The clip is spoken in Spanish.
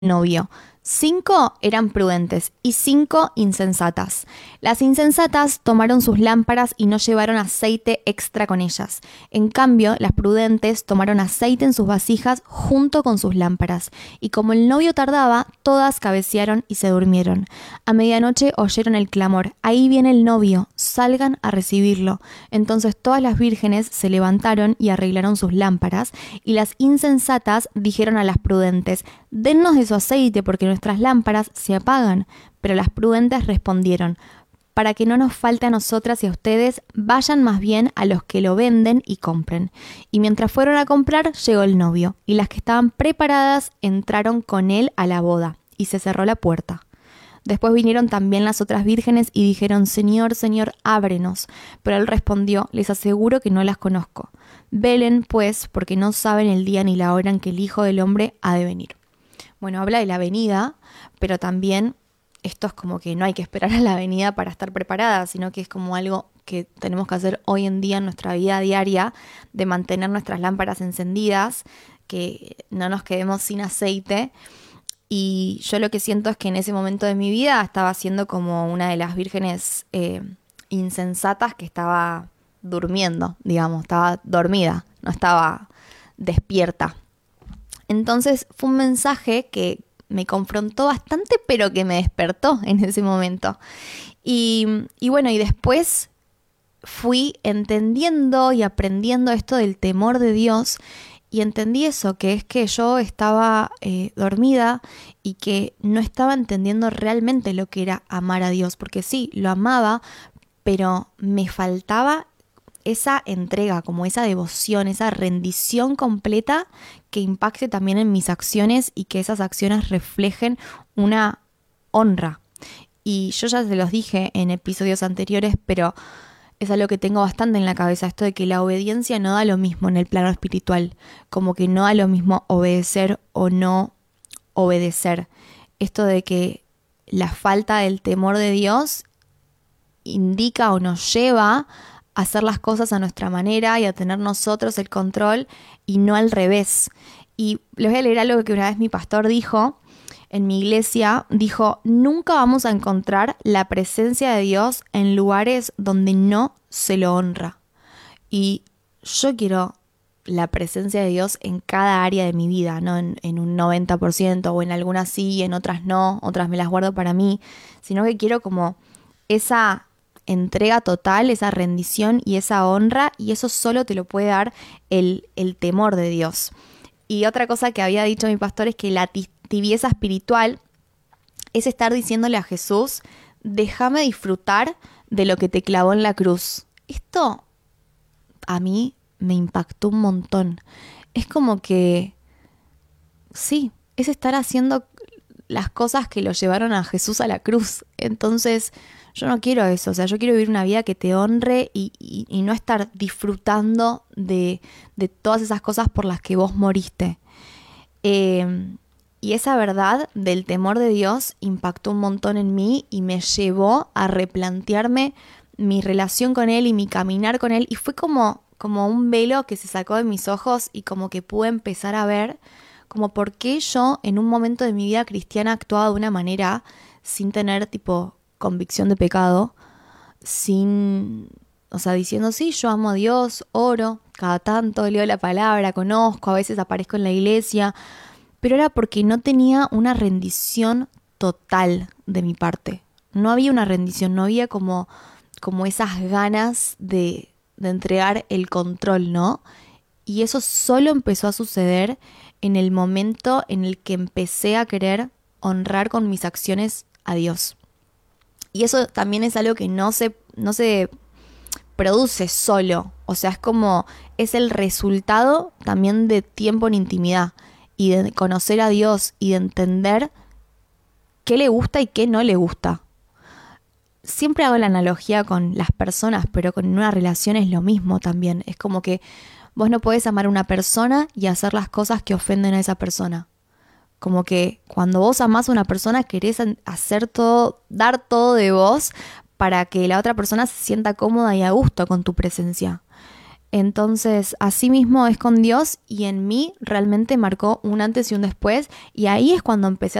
novio. 5 eran prudentes y 5 insensatas. Las insensatas tomaron sus lámparas y no llevaron aceite extra con ellas. En cambio, las prudentes tomaron aceite en sus vasijas junto con sus lámparas. Y como el novio tardaba, todas cabecearon y se durmieron. A medianoche oyeron el clamor: «Ahí viene el novio, salgan a recibirlo». Entonces todas las vírgenes se levantaron y arreglaron sus lámparas, y las insensatas dijeron a las prudentes: «Dennos de su aceite, porque nuestras lámparas se apagan». Pero las prudentes respondieron: «Para que no nos falte a nosotras y a ustedes, vayan más bien a los que lo venden y compren». Y mientras fueron a comprar, llegó el novio, y las que estaban preparadas entraron con él a la boda, y se cerró la puerta. Después vinieron también las otras vírgenes y dijeron: «Señor, Señor, ábrenos». Pero él respondió: «Les aseguro que no las conozco. Velen, pues, porque no saben el día ni la hora en que el Hijo del Hombre ha de venir». Bueno, habla de la venida, pero también esto es como que no hay que esperar a la venida para estar preparada, sino que es como algo que tenemos que hacer hoy en día en nuestra vida diaria, de mantener nuestras lámparas encendidas, que no nos quedemos sin aceite. Y yo lo que siento es que en ese momento de mi vida estaba siendo como una de las vírgenes insensatas que estaba durmiendo, digamos, estaba dormida, no estaba despierta. Entonces fue un mensaje que me confrontó bastante, pero que me despertó en ese momento. Y bueno, y después fui entendiendo y aprendiendo esto del temor de Dios, y entendí eso, que es que yo estaba dormida y que no estaba entendiendo realmente lo que era amar a Dios, porque sí, lo amaba, pero me faltaba esa entrega, como esa devoción, esa rendición completa que impacte también en mis acciones y que esas acciones reflejen una honra. Y yo ya se los dije en episodios anteriores, pero es algo que tengo bastante en la cabeza, esto de que la obediencia no da lo mismo en el plano espiritual, como que no da lo mismo obedecer o no obedecer. Esto de que la falta del temor de Dios indica o nos lleva a hacer las cosas a nuestra manera y a tener nosotros el control y no al revés. Y les voy a leer algo que una vez mi pastor dijo en mi iglesia. Dijo: «Nunca vamos a encontrar la presencia de Dios en lugares donde no se lo honra». Y yo quiero la presencia de Dios en cada área de mi vida, no en un 90%, o en algunas sí, en otras no, otras me las guardo para mí, sino que quiero como esa entrega total, esa rendición y esa honra, y eso solo te lo puede dar el temor de Dios. Y otra cosa que había dicho mi pastor es que la tibieza espiritual es estar diciéndole a Jesús: «Déjame disfrutar de lo que te clavó en la cruz». Esto a mí me impactó un montón. Es como que, sí, es estar haciendo las cosas que lo llevaron a Jesús a la cruz. Entonces yo no quiero eso, o sea, yo quiero vivir una vida que te honre y no estar disfrutando de todas esas cosas por las que vos moriste. Y esa verdad del temor de Dios impactó un montón en mí y me llevó a replantearme mi relación con Él y mi caminar con Él. Y fue como un velo que se sacó de mis ojos y como que pude empezar a ver como por qué yo en un momento de mi vida cristiana actuaba de una manera sin tener tipo convicción de pecado, diciendo: «Sí, yo amo a Dios, oro, cada tanto leo la palabra, conozco, a veces aparezco en la iglesia», pero era porque no tenía una rendición total de mi parte. No había una rendición, no había como esas ganas de entregar el control, ¿no? Y eso solo empezó a suceder en el momento en el que empecé a querer honrar con mis acciones a Dios. Y eso también es algo que no se produce solo. O sea, es el resultado también de tiempo en intimidad y de conocer a Dios y de entender qué le gusta y qué no le gusta. Siempre hago la analogía con las personas, pero con una relación es lo mismo también. Es como que vos no podés amar a una persona y hacer las cosas que ofenden a esa persona. Como que cuando vos amás a una persona querés hacer todo, dar todo de vos para que la otra persona se sienta cómoda y a gusto con tu presencia. Entonces, así mismo es con Dios y en mí realmente marcó un antes y un después y ahí es cuando empecé